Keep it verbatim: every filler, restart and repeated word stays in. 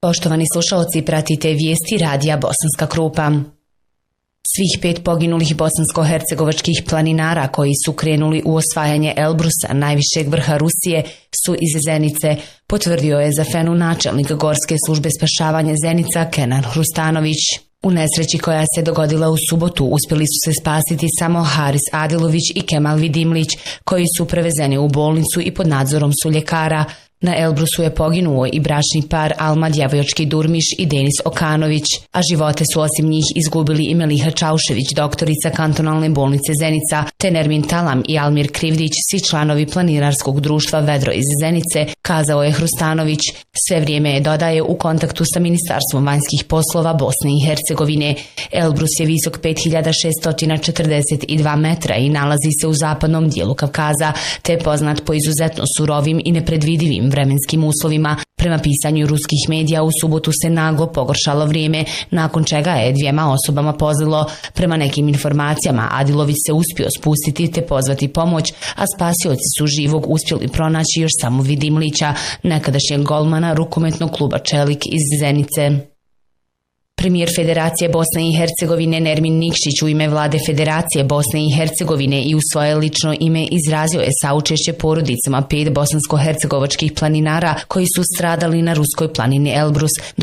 Poštovani slušalci, pratite vijesti radija Bosanska Krupa. Svih pet poginulih bosansko-hercegovačkih planinara koji su krenuli u osvajanje Elbrusa, najvišeg vrha Rusije, su iz Zenice, potvrdio je za Fenu načelnik Gorske službe spašavanja Zenica Kenan Hrustanović. U nesreći koja se dogodila u subotu uspjeli su se spasiti samo Haris Adilović i Kemal Vidimlić, koji su prevezeni u bolnicu i pod nadzorom su ljekara. Na Elbrusu je poginuo i bračni par Alma Djevojački Durmiš i Denis Okanović, a živote su osim njih izgubili i Meliha Čaušević, doktorica kantonalne bolnice Zenica, te Nermin Talam i Almir Krivdić, svi članovi planinarskog društva Vedro iz Zenice, kazao je Hrustanović. Sve vrijeme je, dodaje, u kontaktu sa Ministarstvom vanjskih poslova Bosne i Hercegovine. Elbrus je visok pet hiljada šeststo četrdeset dva metra i nalazi se u zapadnom dijelu Kavkaza, te je poznat po izuzetno surovim i nepredvidivim vremenskim uslovima. Prema pisanju ruskih medija, u subotu se naglo pogoršalo vrijeme, nakon čega je dvijema osobama pozlilo. Prema nekim informacijama, Adilović se uspio spustiti te pozvati pomoć, a spasioci su živog uspjeli pronaći još samo Vidimlića, nekadašnjeg golmana rukometnog kluba Čelik iz Zenice. Premijer Federacije Bosne i Hercegovine Nermin Nikšić u ime vlade Federacije Bosne i Hercegovine i u svoje lično ime izrazio je saučešće porodicama pet bosansko-hercegovačkih planinara koji su stradali na ruskoj planini Elbrus.